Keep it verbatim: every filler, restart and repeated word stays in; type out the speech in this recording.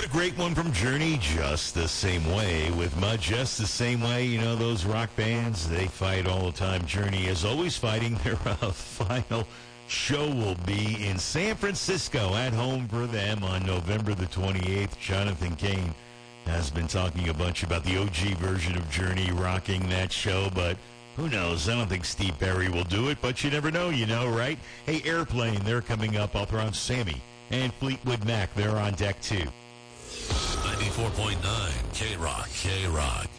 a great one from Journey, Just the Same Way. With Mud, Just the Same Way. You know, those rock bands, they fight all the time. Journey is always fighting. Their uh, final show will be in San Francisco at home for them on November the twenty-eighth. Jonathan Cain has been talking a bunch about the O G version of Journey rocking that show, but who knows? I don't think Steve Perry will do it, but you never know, you know, right? Hey, Airplane, they're coming up. I'll throw on Sammy and Fleetwood Mac. They're on deck, too. ninety-four point nine K-Rock, K-Rock.